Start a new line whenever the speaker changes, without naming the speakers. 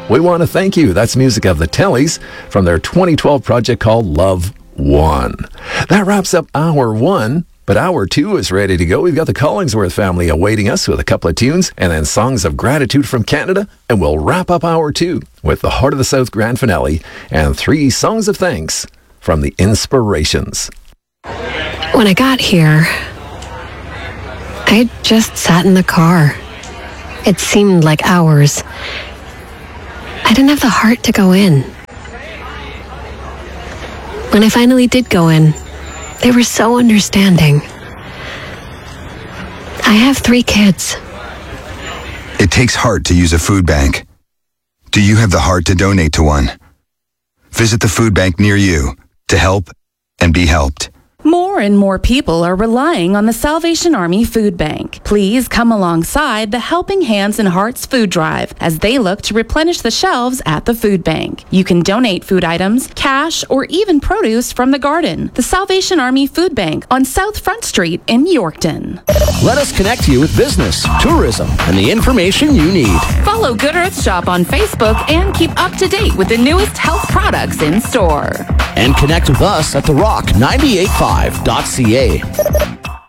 We want to thank you. That's music of the Tellys from their 2012 project called Love One. That wraps up Hour 1. But Hour 2 is ready to go. We've got the Collingsworth family awaiting us with a couple of tunes and then songs of gratitude from Canada. And we'll wrap up Hour 2 with the Heart of the South grand finale and 3 songs of thanks from the Inspirations.
When I got here, I just sat in the car. It seemed like hours. I didn't have the heart to go in. When I finally did go in, they were so understanding. I have 3 kids.
It takes heart to use a food bank. Do you have the heart to donate to one? Visit the food bank near you to help and be helped.
More and more people are relying on the Salvation Army Food Bank. Please come alongside the Helping Hands and Hearts food drive as they look to replenish the shelves at the food bank. You can donate food items, cash, or even produce from the garden. The Salvation Army Food Bank on South Front Street in Yorkton.
Let us connect you with business, tourism, and the information you need.
Follow Good Earth Shop on Facebook and keep up to date with the newest health products in store.
And connect with us at The Rock 98.5.ca.